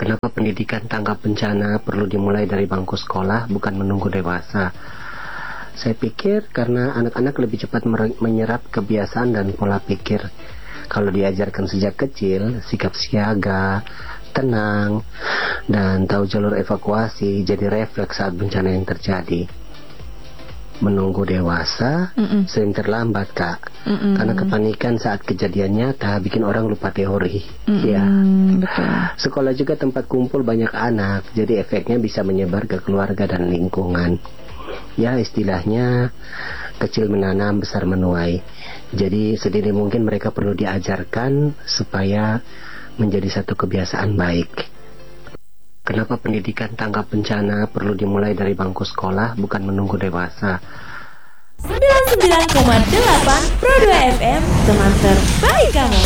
Kenapa pendidikan tanggap bencana perlu dimulai dari bangku sekolah, bukan menunggu dewasa? Saya pikir karena anak-anak lebih cepat menyerap kebiasaan dan pola pikir. Kalau diajarkan sejak kecil, sikap siaga, tenang, dan tahu jalur evakuasi, jadi refleks saat bencana yang terjadi. Menunggu dewasa sering terlambat, Kak. Karena kepanikan saat kejadian nyata bikin orang lupa teori. Ya. Betul. Sekolah juga tempat kumpul banyak anak, jadi efeknya bisa menyebar ke keluarga dan lingkungan. Ya, istilahnya kecil menanam, besar menuai. Jadi sedini mungkin mereka perlu diajarkan supaya menjadi satu kebiasaan baik. Kenapa pendidikan tanggap bencana perlu dimulai dari bangku sekolah, bukan menunggu dewasa? 99,8 Pro 2 FM, teman terbaik kamu.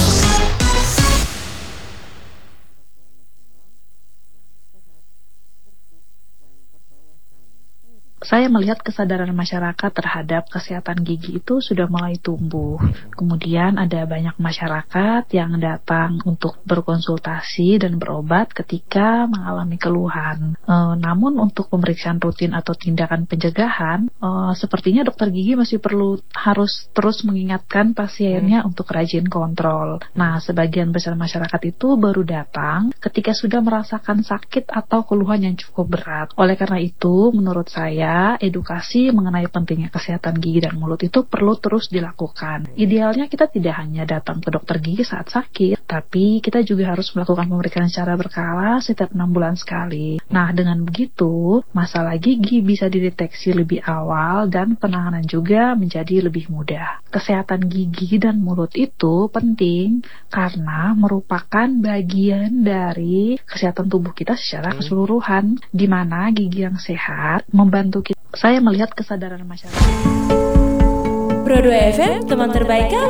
Saya melihat kesadaran masyarakat terhadap kesehatan gigi itu sudah mulai tumbuh. Kemudian ada banyak masyarakat yang datang untuk berkonsultasi dan berobat ketika mengalami keluhan. Namun untuk pemeriksaan rutin atau tindakan pencegahan, sepertinya dokter gigi masih harus terus mengingatkan pasiennya untuk rajin kontrol. Nah, sebagian besar masyarakat itu baru datang ketika sudah merasakan sakit atau keluhan yang cukup berat. Oleh karena itu, menurut saya, edukasi mengenai pentingnya kesehatan gigi dan mulut itu perlu terus dilakukan. Idealnya kita tidak hanya datang ke dokter gigi saat sakit, tapi kita juga harus melakukan pemeriksaan secara berkala setiap 6 bulan sekali. Nah, dengan begitu, masalah gigi bisa dideteksi lebih awal dan penanganan juga menjadi lebih mudah. Kesehatan gigi dan mulut itu penting karena merupakan bagian dari kesehatan tubuh kita secara keseluruhan, di mana gigi yang sehat membantu kita. Saya melihat kesadaran masyarakat. Pro 2 FM, teman terbaik kamu.